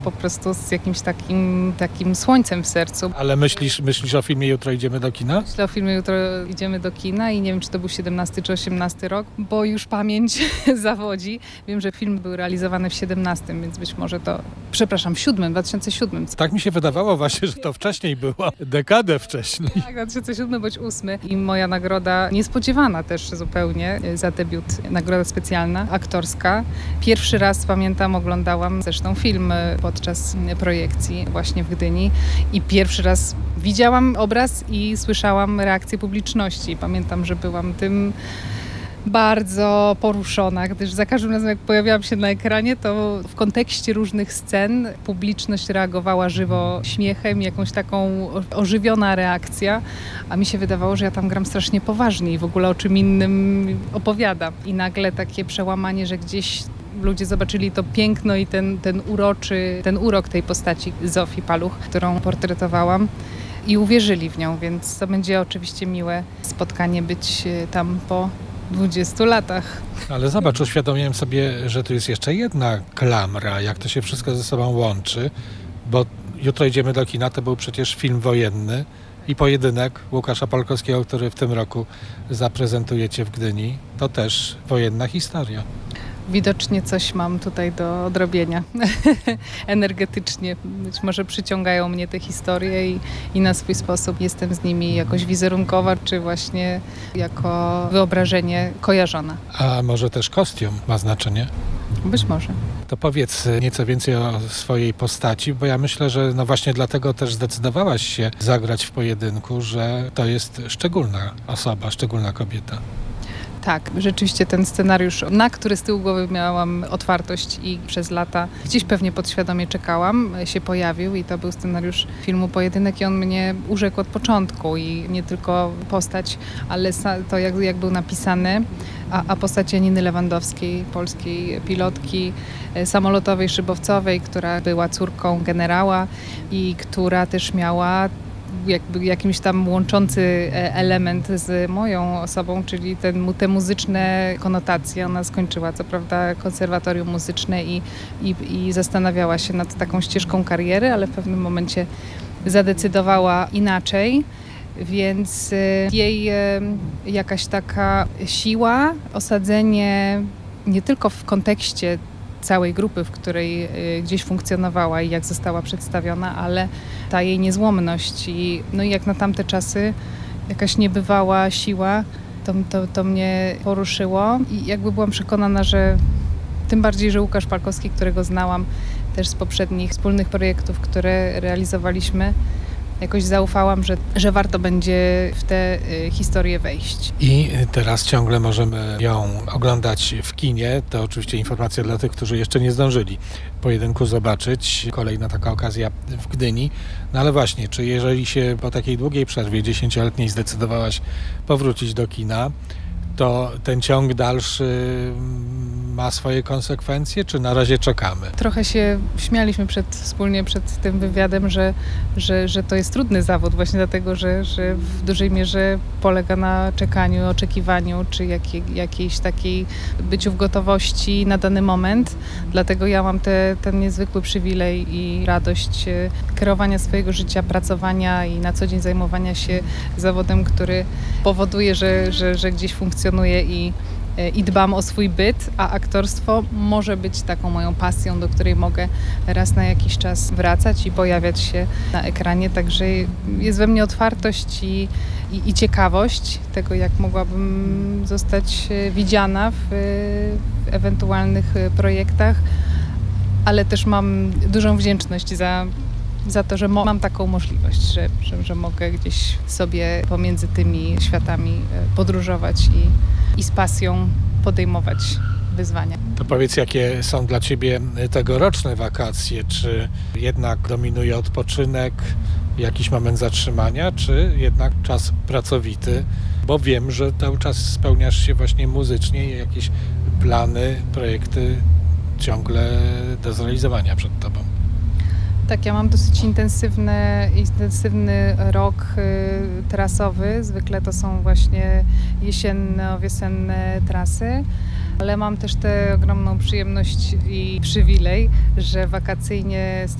po prostu z jakimś takim słońcem w sercu. Ale myślisz o filmie Jutro idziemy do kina? Myślę o filmie Jutro idziemy do kina i nie wiem, czy to był 17 czy 18 rok, bo już pamięć zawodzi. Wiem, że film był realizowany w 17, więc być może to, przepraszam, w 2007. Tak mi się wydawało właśnie, że to wcześniej było, dekadę wcześniej. Tak, 2007 bądź 2008 i moja nagroda niespodziewana też zupełnie za debiut, nagroda specjalna, aktorska. Pierwszy raz pamiętam, oglądałam zresztą film podczas projekcji właśnie w Gdyni i pierwszy raz widziałam obraz i słyszałam reakcję publiczności. Pamiętam, że byłam tym bardzo poruszona, gdyż za każdym razem jak pojawiałam się na ekranie, to w kontekście różnych scen publiczność reagowała żywo śmiechem, jakąś taką ożywiona reakcja, a mi się wydawało, że ja tam gram strasznie poważnie i w ogóle o czym innym opowiadam. I nagle takie przełamanie, że gdzieś ludzie zobaczyli to piękno i ten urok tej postaci Zofii Paluch, którą portretowałam i uwierzyli w nią, więc to będzie oczywiście miłe spotkanie być tam po 20 latach. Ale zobacz, uświadomiłem sobie, że tu jest jeszcze jedna klamra, jak to się wszystko ze sobą łączy, bo Jutro idziemy do kina to był przecież film wojenny i pojedynek Łukasza Palkowskiego, który w tym roku zaprezentujecie w Gdyni, to też wojenna historia. Widocznie coś mam tutaj do odrobienia energetycznie. Być może przyciągają mnie te historie i na swój sposób jestem z nimi jakoś wizerunkowa, czy właśnie jako wyobrażenie kojarzona. A może też kostium ma znaczenie? Być może. To powiedz nieco więcej o swojej postaci, bo ja myślę, że no właśnie dlatego też zdecydowałaś się zagrać w pojedynku, że to jest szczególna osoba, szczególna kobieta. Tak, rzeczywiście ten scenariusz, na który z tyłu głowy miałam otwartość i przez lata gdzieś pewnie podświadomie czekałam, się pojawił i to był scenariusz filmu Pojedynek i on mnie urzekł od początku i nie tylko postać, ale to jak był napisany, a postać Janiny Lewandowskiej, polskiej pilotki samolotowej, szybowcowej, która była córką generała i która też miała jakby jakiś tam łączący element z moją osobą, czyli te muzyczne konotacje. Ona skończyła co prawda konserwatorium muzyczne i zastanawiała się nad taką ścieżką kariery, ale w pewnym momencie zadecydowała inaczej, więc jej jakaś taka siła, osadzenie nie tylko w kontekście całej grupy, w której gdzieś funkcjonowała i jak została przedstawiona, ale ta jej niezłomność i jak na tamte czasy jakaś niebywała siła, to mnie poruszyło i jakby byłam przekonana, że tym bardziej, że Łukasz Palkowski, którego znałam też z poprzednich wspólnych projektów, które realizowaliśmy, jakoś zaufałam, że warto będzie w tę historię wejść. I teraz ciągle możemy ją oglądać w kinie. To oczywiście informacja dla tych, którzy jeszcze nie zdążyli pojedynku zobaczyć. Kolejna taka okazja w Gdyni. No ale właśnie, czy jeżeli się po takiej długiej przerwie 10-letniej zdecydowałaś powrócić do kina, to ten ciąg dalszy ma swoje konsekwencje, czy na razie czekamy? Trochę się śmialiśmy wspólnie przed tym wywiadem, że to jest trudny zawód właśnie dlatego, że w dużej mierze polega na czekaniu, oczekiwaniu, czy jakiejś takiej byciu w gotowości na dany moment. Dlatego ja mam ten niezwykły przywilej i radość kierowania swojego życia, pracowania i na co dzień zajmowania się zawodem, który powoduje, że gdzieś funkcjonuje i dbam o swój byt, a aktorstwo może być taką moją pasją, do której mogę raz na jakiś czas wracać i pojawiać się na ekranie. Także jest we mnie otwartość i ciekawość tego, jak mogłabym zostać widziana w ewentualnych projektach, ale też mam dużą wdzięczność za to, że mam taką możliwość, że mogę gdzieś sobie pomiędzy tymi światami podróżować i z pasją podejmować wyzwania. To powiedz, jakie są dla Ciebie tegoroczne wakacje? Czy jednak dominuje odpoczynek, jakiś moment zatrzymania, czy jednak czas pracowity? Bo wiem, że cały czas spełniasz się właśnie muzycznie i jakieś plany, projekty ciągle do zrealizowania przed Tobą. Tak, ja mam dosyć intensywny rok trasowy. Zwykle to są właśnie jesienno-wiosenne trasy, ale mam też tę ogromną przyjemność i przywilej, że wakacyjnie